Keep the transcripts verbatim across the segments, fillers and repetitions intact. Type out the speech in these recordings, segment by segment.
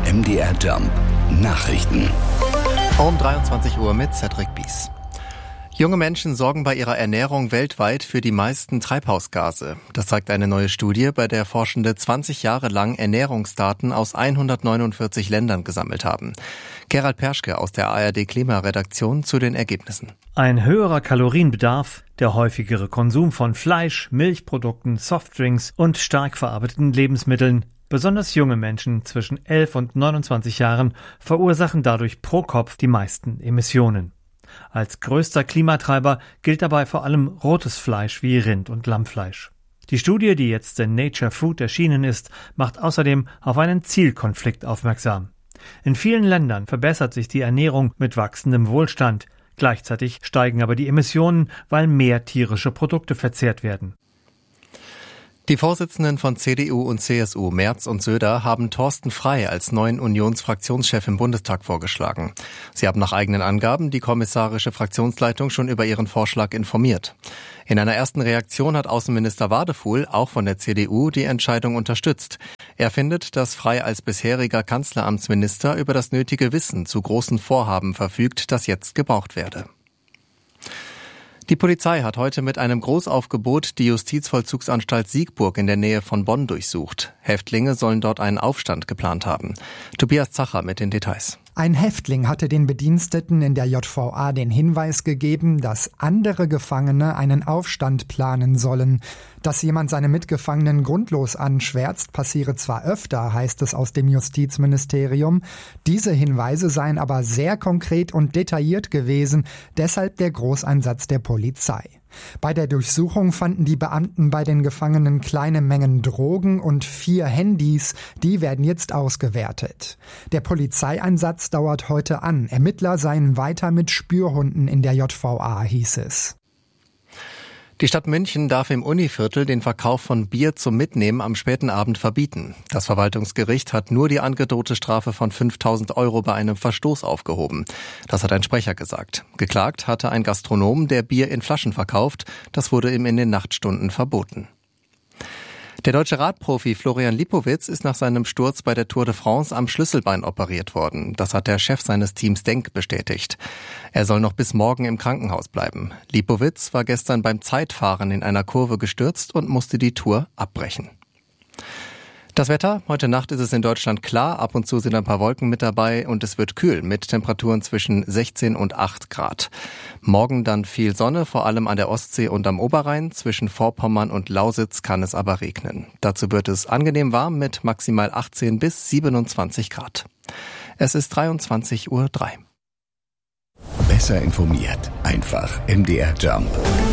M D R Jump Nachrichten. Um dreiundzwanzig Uhr mit Cedric Bies. Junge Menschen sorgen bei ihrer Ernährung weltweit für die meisten Treibhausgase. Das zeigt eine neue Studie, bei der Forschende zwanzig Jahre lang Ernährungsdaten aus hundertneunundvierzig Ländern gesammelt haben. Gerald Perschke aus der A R D-Klimaredaktion zu den Ergebnissen. Ein höherer Kalorienbedarf, der häufigere Konsum von Fleisch, Milchprodukten, Softdrinks und stark verarbeiteten Lebensmitteln. Besonders junge Menschen zwischen elf und neunundzwanzig Jahren verursachen dadurch pro Kopf die meisten Emissionen. Als größter Klimatreiber gilt dabei vor allem rotes Fleisch wie Rind- und Lammfleisch. Die Studie, die jetzt in Nature Food erschienen ist, macht außerdem auf einen Zielkonflikt aufmerksam. In vielen Ländern verbessert sich die Ernährung mit wachsendem Wohlstand. Gleichzeitig steigen aber die Emissionen, weil mehr tierische Produkte verzehrt werden. Die Vorsitzenden von C D U und C S U, Merz und Söder, haben Thorsten Frey als neuen Unionsfraktionschef im Bundestag vorgeschlagen. Sie haben nach eigenen Angaben die kommissarische Fraktionsleitung schon über ihren Vorschlag informiert. In einer ersten Reaktion hat Außenminister Wadefuhl, auch von der C D U, die Entscheidung unterstützt. Er findet, dass Frey als bisheriger Kanzleramtsminister über das nötige Wissen zu großen Vorhaben verfügt, das jetzt gebraucht werde. Die Polizei hat heute mit einem Großaufgebot die Justizvollzugsanstalt Siegburg in der Nähe von Bonn durchsucht. Häftlinge sollen dort einen Aufstand geplant haben. Tobias Zacher mit den Details. Ein Häftling hatte den Bediensteten in der J V A den Hinweis gegeben, dass andere Gefangene einen Aufstand planen sollen. Dass jemand seine Mitgefangenen grundlos anschwärzt, passiere zwar öfter, heißt es aus dem Justizministerium. Diese Hinweise seien aber sehr konkret und detailliert gewesen, deshalb der Großeinsatz der Polizei. Bei der Durchsuchung fanden die Beamten bei den Gefangenen kleine Mengen Drogen und vier Handys. Die werden jetzt ausgewertet. Der Polizeieinsatz dauert heute an. Ermittler seien weiter mit Spürhunden in der J V A, hieß es. Die Stadt München darf im Univiertel den Verkauf von Bier zum Mitnehmen am späten Abend verbieten. Das Verwaltungsgericht hat nur die angedrohte Strafe von fünftausend Euro bei einem Verstoß aufgehoben. Das hat ein Sprecher gesagt. Geklagt hatte ein Gastronom, der Bier in Flaschen verkauft. Das wurde ihm in den Nachtstunden verboten. Der deutsche Radprofi Florian Lipowitz ist nach seinem Sturz bei der Tour de France am Schlüsselbein operiert worden. Das hat der Chef seines Teams Denk bestätigt. Er soll noch bis morgen im Krankenhaus bleiben. Lipowitz war gestern beim Zeitfahren in einer Kurve gestürzt und musste die Tour abbrechen. Das Wetter: Heute Nacht ist es in Deutschland klar, ab und zu sind ein paar Wolken mit dabei und es wird kühl mit Temperaturen zwischen sechzehn und acht Grad. Morgen dann viel Sonne, vor allem an der Ostsee und am Oberrhein. Zwischen Vorpommern und Lausitz kann es aber regnen. Dazu wird es angenehm warm mit maximal achtzehn bis siebenundzwanzig Grad. Es ist dreiundzwanzig Uhr drei. Besser informiert, einfach M D R Jump.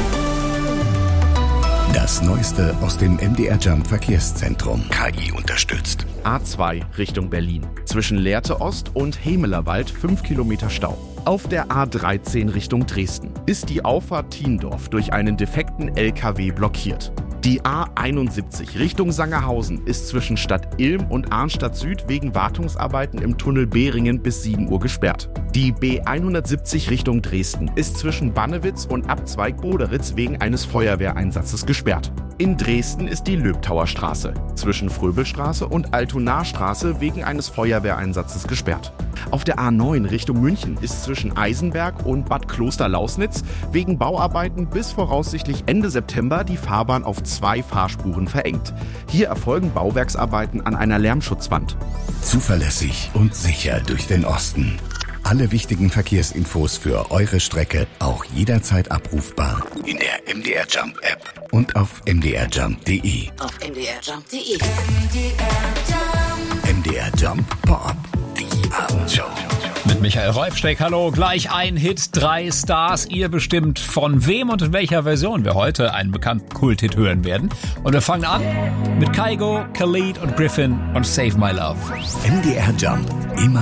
Das Neueste aus dem M D R Jump Verkehrszentrum. K I unterstützt. A zwei Richtung Berlin. Zwischen Lehrte Ost und Hemelerwald fünf Kilometer Stau. Auf der A dreizehn Richtung Dresden ist die Auffahrt Thiendorf durch einen defekten L K W blockiert. Die A einundsiebzig Richtung Sangerhausen ist zwischen Stadt Ilm und Arnstadt Süd wegen Wartungsarbeiten im Tunnel Behringen bis sieben Uhr gesperrt. Die B hundertsiebzig Richtung Dresden ist zwischen Bannewitz und Abzweig Boderitz wegen eines Feuerwehreinsatzes gesperrt. In Dresden ist die Löbtauer Straße zwischen Fröbelstraße und Altonarstraße wegen eines Feuerwehreinsatzes gesperrt. Auf der A neun Richtung München ist zwischen Eisenberg und Bad Kloster-Lausnitz wegen Bauarbeiten bis voraussichtlich Ende September die Fahrbahn auf zwei Fahrspuren verengt. Hier erfolgen Bauwerksarbeiten an einer Lärmschutzwand. Zuverlässig und sicher durch den Osten. Alle wichtigen Verkehrsinfos für eure Strecke auch jederzeit abrufbar in der M D R Jump App und auf m d r jump punkt d e. Auf m d r jump punkt d e. M D R Jump Pop-Up, die Abendshow. Mit Michael Räufsteck, hallo, gleich ein Hit, drei Stars. Ihr bestimmt, von wem und in welcher Version wir heute einen bekannten Kulthit hören werden. Und wir fangen an mit Kygo, Khalid und Griffin und Save My Love. M D R Jump, immer